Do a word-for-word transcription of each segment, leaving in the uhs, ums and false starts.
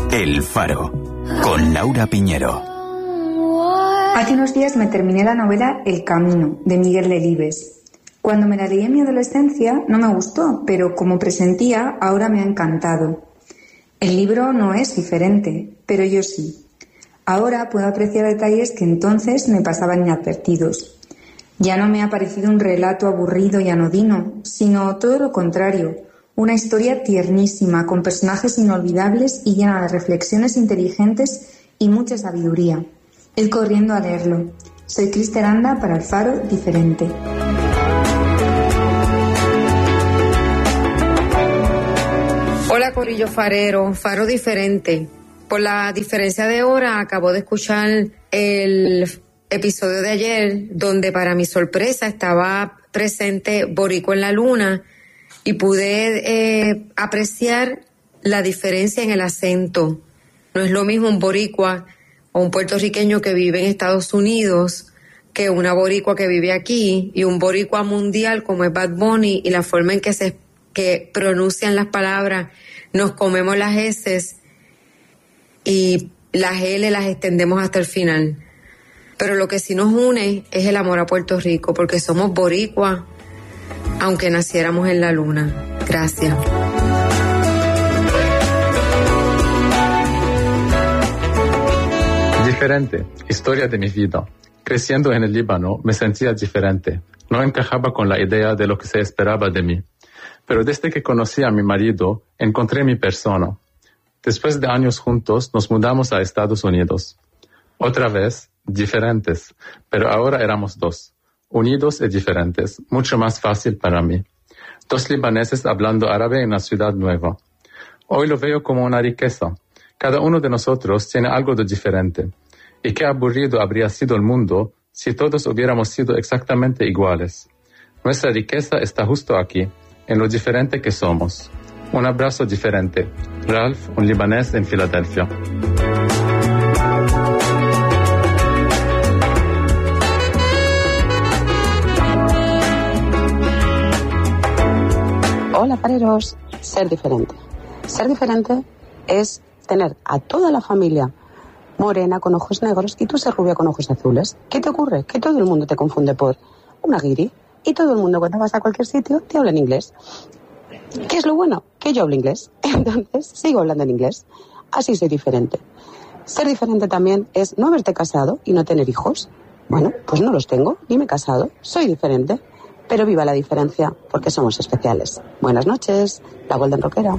El Faro, con Laura Piñero. Hace unos días me terminé la novela El Camino, de Miguel Delibes. Cuando me la leí en mi adolescencia no me gustó, pero como presentía, ahora me ha encantado. El libro no es diferente, pero yo sí. Ahora puedo apreciar detalles que entonces me pasaban inadvertidos. Ya no me ha parecido un relato aburrido y anodino, sino todo lo contrario, una historia tiernísima, con personajes inolvidables y llena de reflexiones inteligentes y mucha sabiduría. Ir corriendo a leerlo. Soy Cris Teranda para El Faro Diferente. Hola corillo farero, Faro Diferente. Por la diferencia de hora acabo de escuchar el episodio de ayer donde para mi sorpresa estaba presente Boricua en la Luna y pude eh, apreciar la diferencia en el acento. No es lo mismo un boricua o un puertorriqueño que vive en Estados Unidos que una boricua que vive aquí, y un boricua mundial como es Bad Bunny, y la forma en que se que pronuncian las palabras, nos comemos las eses y las L las extendemos hasta el final. Pero lo que sí nos une es el amor a Puerto Rico, porque somos boricuas aunque naciéramos en la luna. Gracias. Diferente, historia de mi vida. Creciendo en el Líbano me sentía diferente. No encajaba con la idea de lo que se esperaba de mí. Pero desde que conocí a mi marido, encontré mi persona. Después de años juntos, nos mudamos a Estados Unidos. Otra vez, diferentes, pero ahora éramos dos. Unidos y diferentes, mucho más fácil para mí. Dos libaneses hablando árabe en una ciudad nueva. Hoy lo veo como una riqueza. Cada uno de nosotros tiene algo de diferente. Y qué aburrido habría sido el mundo si todos hubiéramos sido exactamente iguales. Nuestra riqueza está justo aquí, en lo diferente que somos. Un abrazo diferente. Ralph, un libanés en Filadelfia. Hola, fareros. Ser diferente. Ser diferente es tener a toda la familia morena con ojos negros y tú ser rubia con ojos azules. ¿Qué te ocurre? Que todo el mundo te confunde por una guiri y todo el mundo cuando vas a cualquier sitio te habla en inglés. ¿Qué es lo bueno? Que yo hablo inglés. Entonces sigo hablando en inglés. Así soy diferente. Ser diferente también es no haberte casado y no tener hijos. Bueno, pues no los tengo, ni me he casado. Soy diferente. Pero viva la diferencia, porque somos especiales. Buenas noches, la Golden Rockera.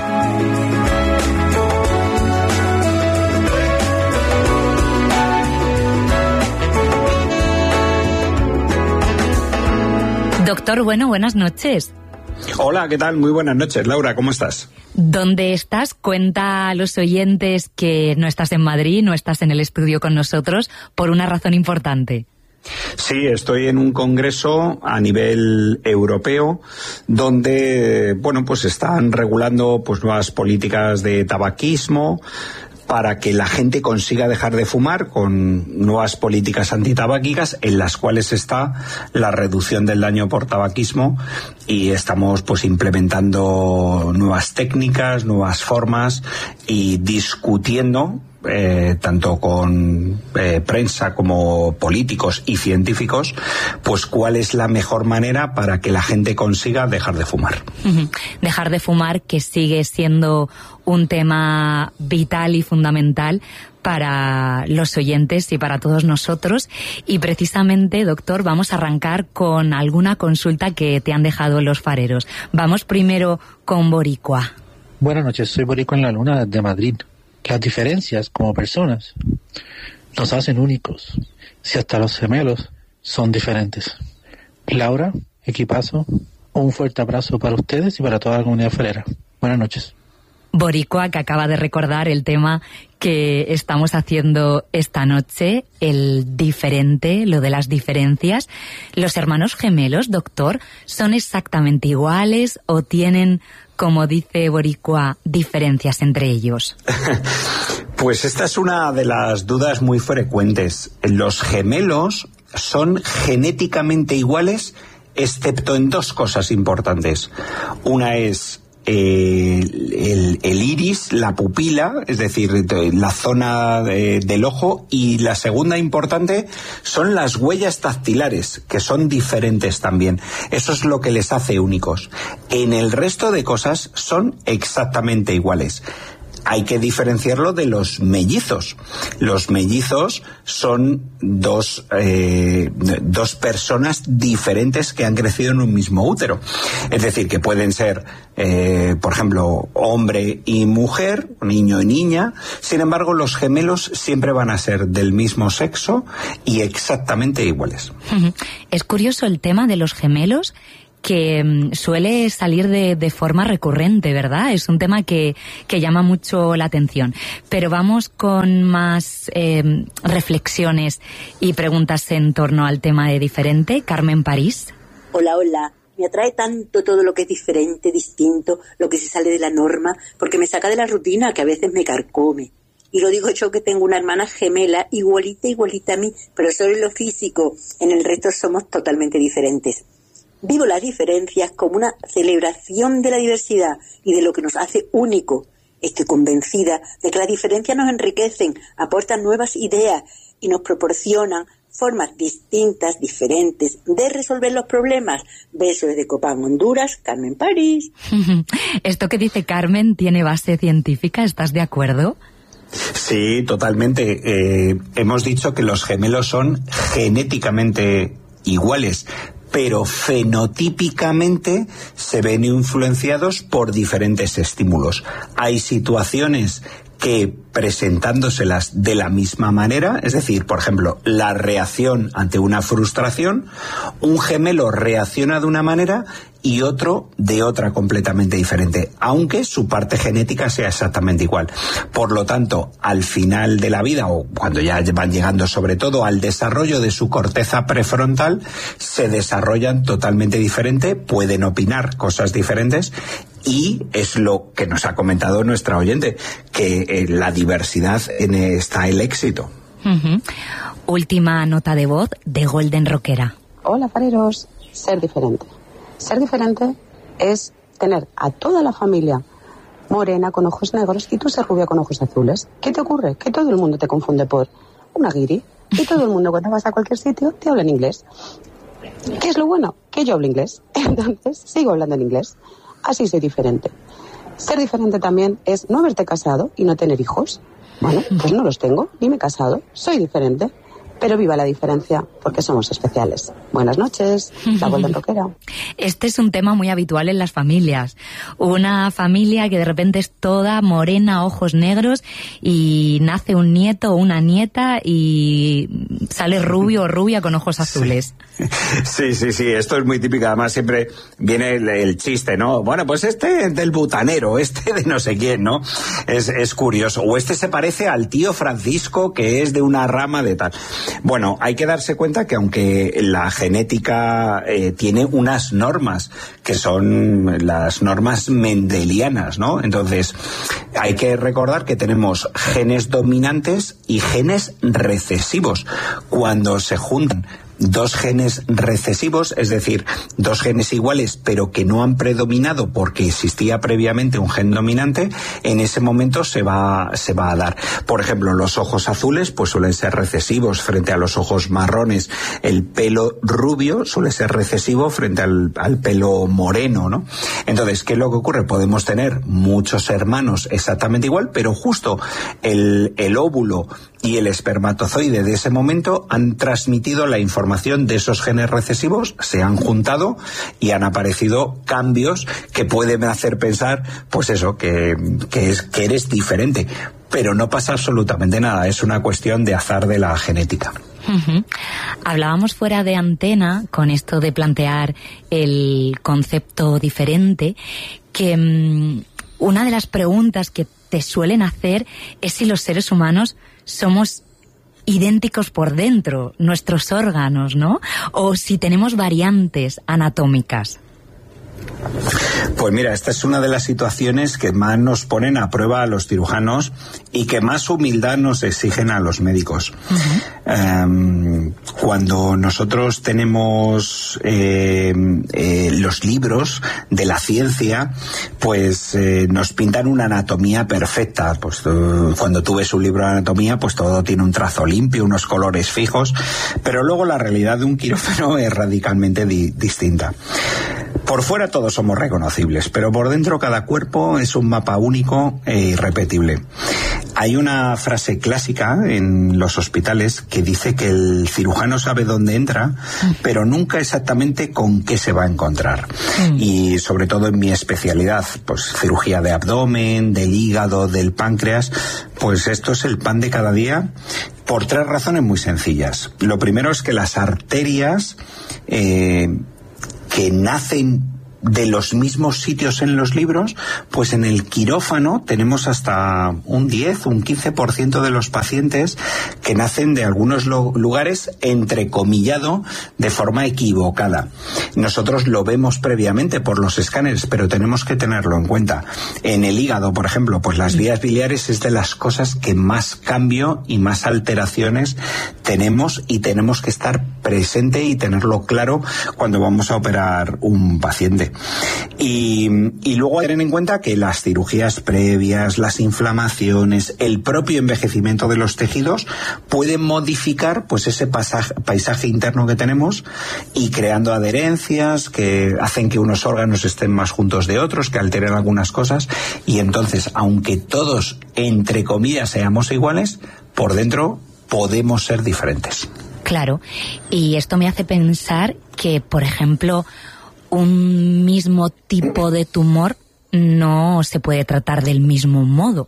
Doctor, bueno, buenas noches. Hola, ¿qué tal? Muy buenas noches. Laura, ¿cómo estás? ¿Dónde estás? Cuenta a los oyentes que no estás en Madrid, no estás en el estudio con nosotros, por una razón importante. Sí, estoy en un congreso a nivel europeo donde, bueno, pues están regulando pues nuevas políticas de tabaquismo para que la gente consiga dejar de fumar, con nuevas políticas antitabáquicas en las cuales está la reducción del daño por tabaquismo, y estamos pues implementando nuevas técnicas, nuevas formas y discutiendo Eh, tanto con eh, prensa como políticos y científicos, pues cuál es la mejor manera para que la gente consiga dejar de fumar. Uh-huh. Dejar de fumar, que sigue siendo un tema vital y fundamental para los oyentes y para todos nosotros. Y precisamente, doctor, vamos a arrancar con alguna consulta que te han dejado los fareros. Vamos primero con Boricua. Buenas noches, soy Boricua en la Luna de Madrid. Las diferencias como personas nos hacen únicos, si hasta los gemelos son diferentes. Laura, equipazo, un fuerte abrazo para ustedes y para toda la comunidad farera. Buenas noches. Boricua, que acaba de recordar el tema que estamos haciendo esta noche, el diferente, lo de las diferencias. ¿Los hermanos gemelos, doctor, son exactamente iguales o tienen, como dice Boricua, diferencias entre ellos? Pues esta es una de las dudas muy frecuentes. Los gemelos son genéticamente iguales, excepto en dos cosas importantes. Una es eh, el, el iris, la pupila, es decir, la zona de, del ojo, y la segunda importante son las huellas dactilares, que son diferentes también. Eso es lo que les hace únicos. En el resto de cosas son exactamente iguales. Hay que diferenciarlo de los mellizos. Los mellizos son dos, eh, dos personas diferentes que han crecido en un mismo útero. Es decir, que pueden ser, eh, por ejemplo, hombre y mujer, niño y niña. Sin embargo, los gemelos siempre van a ser del mismo sexo y exactamente iguales. Es curioso el tema de los gemelos, que suele salir de, de forma recurrente, ¿verdad? Es un tema que, que llama mucho la atención. Pero vamos con más eh, reflexiones y preguntas en torno al tema de diferente. Carmen París. Hola, hola. Me atrae tanto todo lo que es diferente, distinto, lo que se sale de la norma, porque me saca de la rutina, que a veces me carcome. Y lo digo yo, que tengo una hermana gemela igualita, igualita a mí, pero solo en lo físico. En el resto somos totalmente diferentes. Vivo las diferencias como una celebración de la diversidad y de lo que nos hace único. Estoy convencida de que las diferencias nos enriquecen, aportan nuevas ideas y nos proporcionan formas distintas, diferentes, de resolver los problemas. Besos desde Copán, Honduras, Carmen París. Esto que dice Carmen tiene base científica, ¿estás de acuerdo? Sí, totalmente. Eh, hemos dicho que los gemelos son genéticamente iguales, pero fenotípicamente se ven influenciados por diferentes estímulos. Hay situaciones que, presentándoselas de la misma manera, es decir, por ejemplo, la reacción ante una frustración, un gemelo reacciona de una manera y otro de otra completamente diferente, aunque su parte genética sea exactamente igual. Por lo tanto, al final de la vida, o cuando ya van llegando sobre todo al desarrollo de su corteza prefrontal, se desarrollan totalmente diferente, pueden opinar cosas diferentes, y es lo que nos ha comentado nuestra oyente, que en la diversidad está el éxito. Uh-huh. Última nota de voz de Golden Rockera. Hola, fareros. Ser diferente. Ser diferente es tener a toda la familia morena con ojos negros y tú ser rubia con ojos azules. ¿Qué te ocurre? Que todo el mundo te confunde por una guiri y todo el mundo cuando vas a cualquier sitio te habla en inglés. ¿Qué es lo bueno? Que yo hablo inglés. Entonces sigo hablando en inglés. Así soy diferente. Ser diferente también es no haberte casado y no tener hijos. Bueno, pues no los tengo, ni me he casado. Soy diferente. Pero viva la diferencia, porque somos especiales. Buenas noches, la Golden Rockera. Este es un tema muy habitual en las familias. Una familia que de repente es toda morena, ojos negros, y nace un nieto o una nieta y sale rubio o rubia con ojos azules. Sí, sí, sí, esto es muy típico. Además siempre viene el, el chiste, ¿no? Bueno, pues este es del butanero, este de no sé quién, ¿no? Es, es curioso. O este se parece al tío Francisco, que es de una rama de tal. Bueno, hay que darse cuenta que aunque la genética eh, tiene unas normas, que son las normas mendelianas, ¿no? Entonces, hay que recordar que tenemos genes dominantes y genes recesivos. Cuando se juntan dos genes recesivos, es decir, dos genes iguales pero que no han predominado porque existía previamente un gen dominante, en ese momento se va, se va a dar. Por ejemplo, los ojos azules pues suelen ser recesivos frente a los ojos marrones. El pelo rubio suele ser recesivo frente al, al pelo moreno, ¿no? Entonces, ¿qué es lo que ocurre? Podemos tener muchos hermanos exactamente igual, pero justo el, el óvulo y el espermatozoide de ese momento han transmitido la información de esos genes recesivos, se han juntado y han aparecido cambios que pueden hacer pensar, pues eso, que, que, es, que eres diferente. Pero no pasa absolutamente nada, es una cuestión de azar de la genética. Uh-huh. Hablábamos fuera de antena con esto de plantear el concepto diferente, que um, una de las preguntas que te suelen hacer es si los seres humanos somos idénticos por dentro, nuestros órganos, ¿no? O si tenemos variantes anatómicas. Pues mira, esta es una de las situaciones que más nos ponen a prueba a los cirujanos y que más humildad nos exigen a los médicos. Uh-huh. Um, cuando nosotros tenemos eh, eh, los libros de la ciencia, pues eh, nos pintan una anatomía perfecta. Pues uh, cuando tú ves un libro de anatomía, pues todo tiene un trazo limpio, unos colores fijos, pero luego la realidad de un quirófano es radicalmente di- distinta. Por fuera todos somos reconocibles, pero por dentro cada cuerpo es un mapa único e irrepetible. Hay una frase clásica en los hospitales que dice que el cirujano sabe dónde entra, pero nunca exactamente con qué se va a encontrar. Mm. Y sobre todo en mi especialidad, pues cirugía de abdomen, del hígado, del páncreas, pues esto es el pan de cada día por tres razones muy sencillas. Lo primero es que las arterias eh, que nacen de los mismos sitios en los libros, pues en el quirófano tenemos hasta un diez, un quince por ciento de los pacientes que nacen de algunos lo- lugares entrecomillado de forma equivocada. Nosotros lo vemos previamente por los escáneres, pero tenemos que tenerlo en cuenta. En el hígado, por ejemplo, pues las vías biliares es de las cosas que más cambio y más alteraciones tenemos, y tenemos que estar presente y tenerlo claro cuando vamos a operar un paciente. Y, y luego tener en cuenta que las cirugías previas, las inflamaciones, el propio envejecimiento de los tejidos pueden modificar pues ese pasaje, paisaje interno que tenemos, y creando adherencias que hacen que unos órganos estén más juntos de otros, que alteren algunas cosas, y entonces, aunque todos entre comillas seamos iguales, por dentro podemos ser diferentes. Claro, y esto me hace pensar que, por ejemplo, un mismo tipo de tumor no se puede tratar del mismo modo.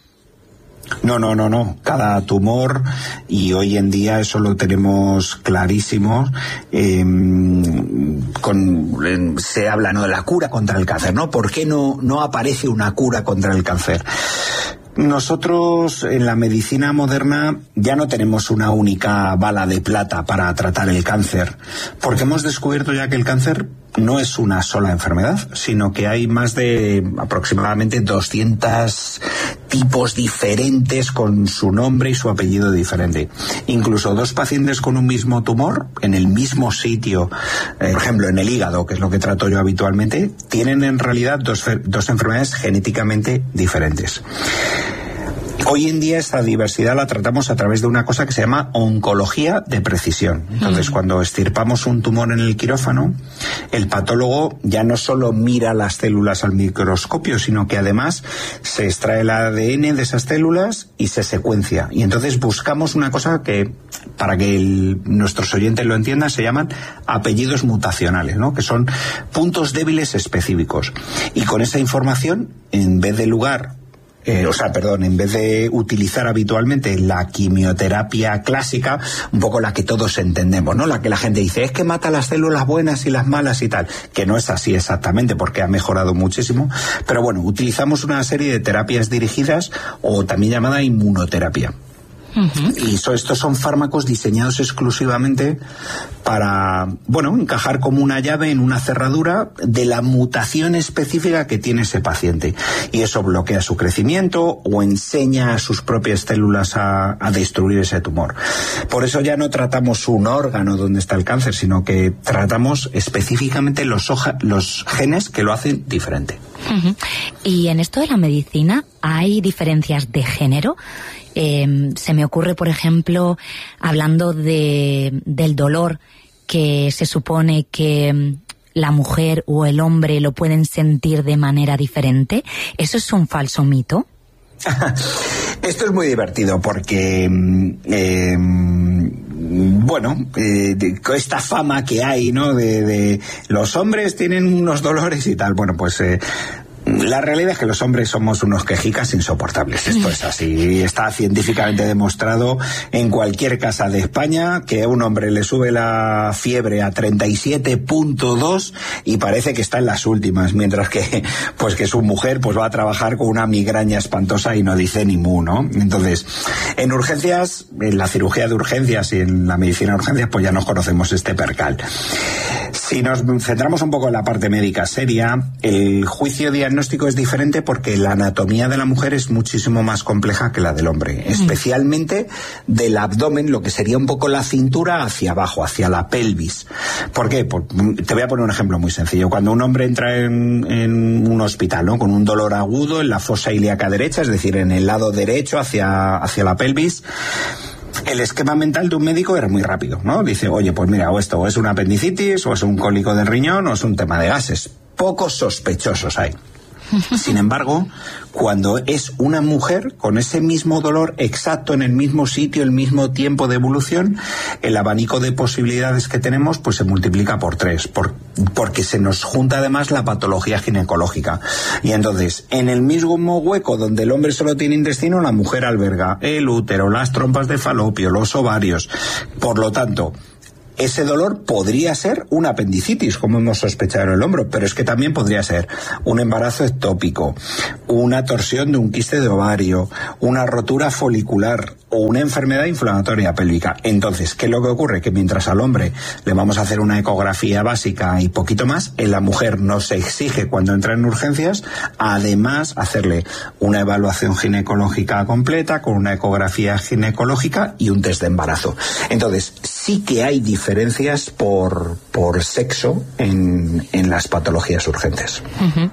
No, no, no, no. Cada tumor, y hoy en día eso lo tenemos clarísimo, eh, con, eh, se habla, ¿no?, de la cura contra el cáncer, ¿no? ¿Por qué no, no aparece una cura contra el cáncer? Nosotros en la medicina moderna ya no tenemos una única bala de plata para tratar el cáncer, porque hemos descubierto ya que el cáncer no es una sola enfermedad, sino que hay más de aproximadamente doscientos tipos diferentes con su nombre y su apellido diferente. Incluso dos pacientes con un mismo tumor en el mismo sitio, eh, por ejemplo en el hígado, que es lo que trato yo habitualmente, tienen en realidad dos, dos enfermedades genéticamente diferentes. Hoy en día esta diversidad la tratamos a través de una cosa que se llama oncología de precisión. Entonces, mm. cuando extirpamos un tumor en el quirófano, el patólogo ya no solo mira las células al microscopio, sino que además se extrae el A D N de esas células y se secuencia. Y entonces buscamos una cosa que, para que el, nuestros oyentes lo entiendan, se llaman apellidos mutacionales, ¿no?, que son puntos débiles específicos. Y con esa información, en vez de lugar Eh, o sea, perdón, en vez de utilizar habitualmente la quimioterapia clásica, un poco la que todos entendemos, ¿no? La que la gente dice, es que mata las células buenas y las malas y tal, que no es así exactamente, porque ha mejorado muchísimo, pero bueno, utilizamos una serie de terapias dirigidas, o también llamada inmunoterapia. Uh-huh. Y so, estos son fármacos diseñados exclusivamente para, bueno, encajar como una llave en una cerradura de la mutación específica que tiene ese paciente, y eso bloquea su crecimiento o enseña a sus propias células a, a destruir ese tumor. Por eso ya no tratamos un órgano donde está el cáncer, sino que tratamos específicamente los, hoja, los genes que lo hacen diferente. Uh-huh. Y en esto de la medicina, ¿hay diferencias de género? Eh, se me ocurre, por ejemplo, hablando de, del dolor, que se supone que la mujer o el hombre lo pueden sentir de manera diferente. ¿Eso es un falso mito? Esto es muy divertido porque, eh, bueno, eh, de, esta fama que hay, ¿no?, de, de los hombres tienen unos dolores y tal. Bueno, pues eh, la realidad es que los hombres somos unos quejicas insoportables. Esto es así. Está científicamente demostrado en cualquier casa de España que a un hombre le sube la fiebre a treinta y siete punto dos y parece que está en las últimas, mientras que pues que su mujer pues va a trabajar con una migraña espantosa y no dice ni mu, ¿no? Entonces, en urgencias, en la cirugía de urgencias y en la medicina de urgencias, pues ya nos conocemos este percal. Si nos centramos un poco en la parte médica seria, el juicio diagnóstico es diferente porque la anatomía de la mujer es muchísimo más compleja que la del hombre, mm. especialmente del abdomen, lo que sería un poco la cintura hacia abajo, hacia la pelvis. ¿Por qué? Pues, te voy a poner un ejemplo muy sencillo. Cuando un hombre entra en, en un hospital, ¿no?, con un dolor agudo en la fosa ilíaca derecha, es decir, en el lado derecho hacia, hacia la pelvis, el esquema mental de un médico era muy rápido, ¿no? Dice, oye, pues mira, o esto o es una apendicitis, o es un cólico del riñón, o es un tema de gases. Pocos sospechosos hay. Sin embargo, cuando es una mujer con ese mismo dolor exacto en el mismo sitio, el mismo tiempo de evolución, el abanico de posibilidades que tenemos pues se multiplica por tres, por, porque se nos junta además la patología ginecológica. Y entonces, en el mismo hueco donde el hombre solo tiene intestino, la mujer alberga el útero, las trompas de falopio, los ovarios. Por lo tanto, ese dolor podría ser una apendicitis, como hemos sospechado en el hombro, pero es que también podría ser un embarazo ectópico, una torsión de un quiste de ovario, una rotura folicular o una enfermedad inflamatoria pélvica. Entonces, ¿qué es lo que ocurre? Que mientras al hombre le vamos a hacer una ecografía básica y poquito más, en la mujer nos exige cuando entra en urgencias, además, hacerle una evaluación ginecológica completa con una ecografía ginecológica y un test de embarazo. Entonces, sí que hay diferencias diferencias por, por sexo en, en las patologías urgentes. Uh-huh.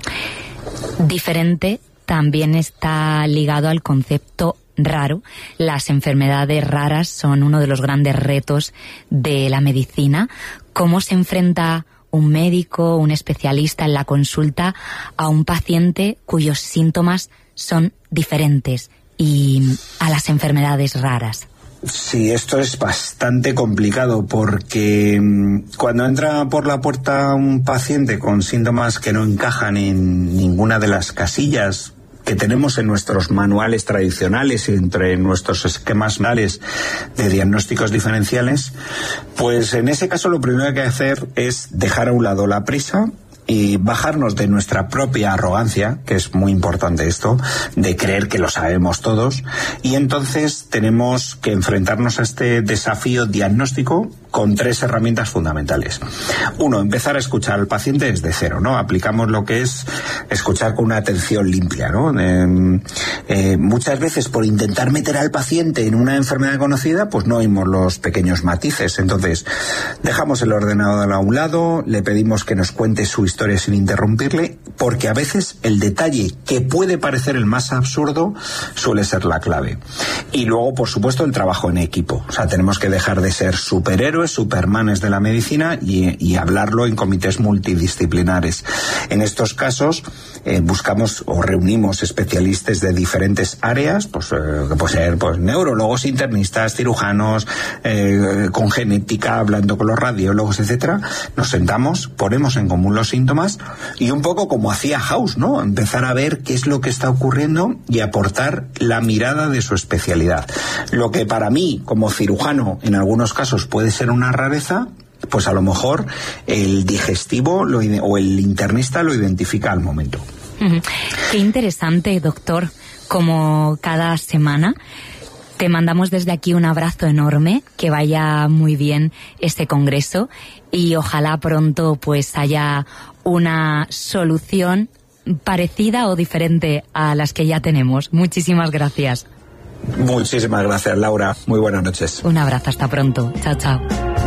Diferente también está ligado al concepto raro. Las enfermedades raras son uno de los grandes retos de la medicina. ¿Cómo se enfrenta un médico, un especialista en la consulta a un paciente cuyos síntomas son diferentes y a las enfermedades raras? Sí, esto es bastante complicado porque cuando entra por la puerta un paciente con síntomas que no encajan en ninguna de las casillas que tenemos en nuestros manuales tradicionales y entre nuestros esquemas manuales de diagnósticos diferenciales, pues en ese caso lo primero que hay que hacer es dejar a un lado la prisa y bajarnos de nuestra propia arrogancia, que es muy importante esto, de creer que lo sabemos todos, y entonces tenemos que enfrentarnos a este desafío diagnóstico con tres herramientas fundamentales. Uno, empezar a escuchar al paciente desde cero, ¿no? Aplicamos lo que es escuchar con una atención limpia, ¿no? Eh, eh, muchas veces por intentar meter al paciente en una enfermedad conocida, pues no oímos los pequeños matices. Entonces, dejamos el ordenador a un lado, le pedimos que nos cuente su historia sin interrumpirle, porque a veces el detalle que puede parecer el más absurdo suele ser la clave. Y luego, por supuesto, el trabajo en equipo. O sea, tenemos que dejar de ser superhéroes, supermanes de la medicina y, y hablarlo en comités multidisciplinares. En estos casos eh, buscamos o reunimos especialistas de diferentes áreas, pues eh, que puede ser pues neurólogos, internistas, cirujanos, eh, con genética, hablando con los radiólogos, etcétera. Nos sentamos, ponemos en común los síntomas y un poco como hacía House, ¿no? Empezar a ver qué es lo que está ocurriendo y aportar la mirada de su especialidad. Lo que para mí, como cirujano, en algunos casos puede ser una rareza, pues a lo mejor el digestivo lo, o el internista lo identifica al momento. Uh-huh. Qué interesante, doctor. Como cada semana, te mandamos desde aquí un abrazo enorme, que vaya muy bien este congreso y ojalá pronto pues haya una solución parecida o diferente a las que ya tenemos. Muchísimas gracias. Muchísimas gracias, Laura. Muy buenas noches. Un abrazo, hasta pronto. Chao, chao.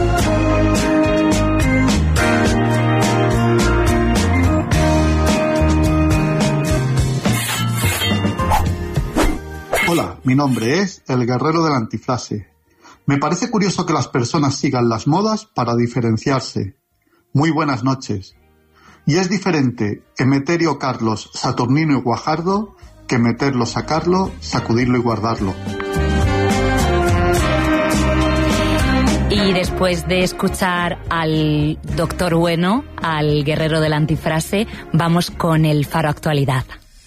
Hola, mi nombre es El Guerrero de la Antifrase. Me parece curioso que las personas sigan las modas para diferenciarse. Muy buenas noches. Y es diferente Emeterio Carlos, Saturnino y Guajardo que meterlo, sacarlo, sacudirlo y guardarlo. Y después de escuchar al doctor Bueno, al Guerrero de la Antifrase, vamos con el Faro Actualidad.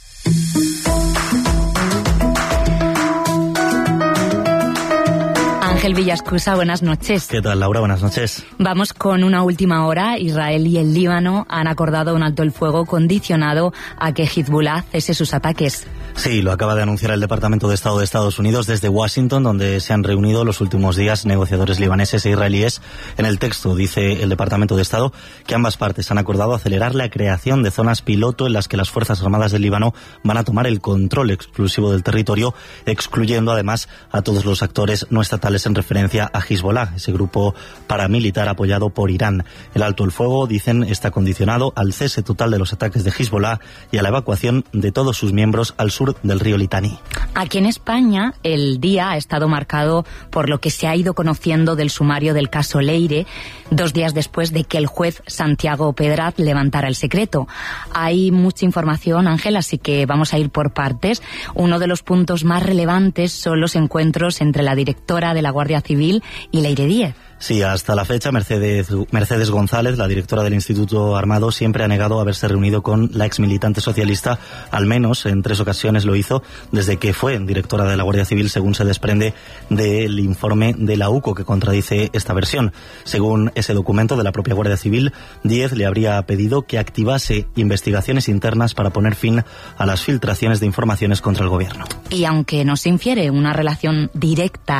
Ángel Villascusa, buenas noches. ¿Qué tal, Laura? Buenas noches. Vamos con una última hora. Israel y el Líbano han acordado un alto el fuego condicionado a que Hezbollah cese sus ataques. Sí, lo acaba de anunciar el Departamento de Estado de Estados Unidos desde Washington, donde se han reunido los últimos días negociadores libaneses e israelíes. En el texto dice el Departamento de Estado que ambas partes han acordado acelerar la creación de zonas piloto en las que las Fuerzas Armadas del Líbano van a tomar el control exclusivo del territorio, excluyendo además a todos los actores no estatales en referencia a Hezbollah, ese grupo paramilitar apoyado por Irán. El alto el fuego, dicen, está condicionado al cese total de los ataques de Hezbollah y a la evacuación de todos sus miembros al sur del río Litani. Aquí en España el día ha estado marcado por lo que se ha ido conociendo del sumario del caso Leire, dos días después de que el juez Santiago Pedraz levantara el secreto. Hay mucha información, Ángel, así que vamos a ir por partes. Uno de los puntos más relevantes son los encuentros entre la directora de la Guardia Civil y Leire Díez. Sí, hasta la fecha, Mercedes, Mercedes González, la directora del Instituto Armado, siempre ha negado haberse reunido con la exmilitante socialista, al menos en tres ocasiones lo hizo desde que fue directora de la Guardia Civil, según se desprende del informe de la U C O que contradice esta versión. Según ese documento de la propia Guardia Civil, Díez le habría pedido que activase investigaciones internas para poner fin a las filtraciones de informaciones contra el gobierno. Y aunque no se infiere una relación directa